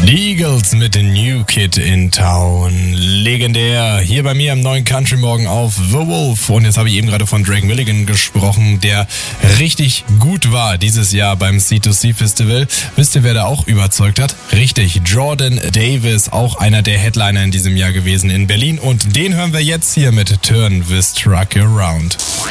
Die Eagles mit dem New Kid in Town. Legendär. Hier bei mir am neuen Country Morgen auf The Wolf. Und jetzt habe ich eben gerade von Drake Milligan gesprochen, der richtig gut war dieses Jahr beim C2C Festival. Wisst ihr, wer da auch überzeugt hat? Richtig, Jordan Davis, auch einer der Headliner in diesem Jahr gewesen in Berlin. Und den hören wir jetzt hier mit Turn This Truck Around.